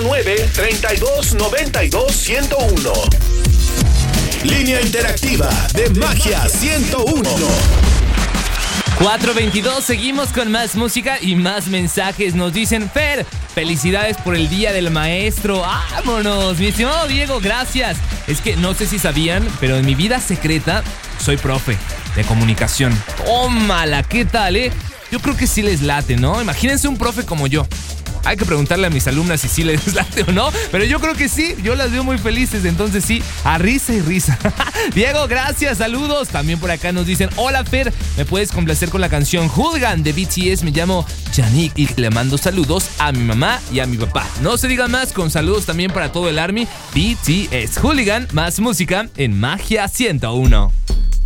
93292-101. Línea interactiva de Magia 101. 4:22, seguimos con más música y más mensajes. Nos dicen: Fer, felicidades por el Día del Maestro. ¡Vámonos! Mi estimado Diego, gracias. Es que no sé si sabían, pero en mi vida secreta soy profe de comunicación. ¡Tómala! ¿Qué tal, Yo creo que sí les late, ¿no? Imagínense un profe como yo. Hay que preguntarle a mis alumnas si sí les late o no, pero yo creo que sí, yo las veo muy felices, entonces sí, a risa y risa. Diego, gracias, saludos. También por acá nos dicen: hola Fer, ¿me puedes complacer con la canción Hooligan de BTS? Me llamo Yannick y le mando saludos a mi mamá y a mi papá. No se diga más, con saludos también para todo el Army. BTS, Hooligan, más música en Magia 101.